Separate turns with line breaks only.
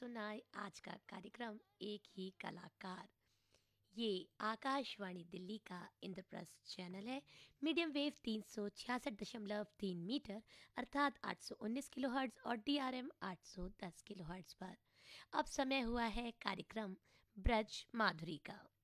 सुनाए आज का कार्यक्रम एक ही कलाकार। ये आकाशवाणी दिल्ली का इंद्रप्रस्थ चैनल है। मीडियम वेव 366.3 मीटर अर्थात 819 किलोहर्ट्ज़ और DRM 810 किलोहर्ट्ज़ पर। अब समय हुआ है कार्यक्रम ब्रज माधुरी का।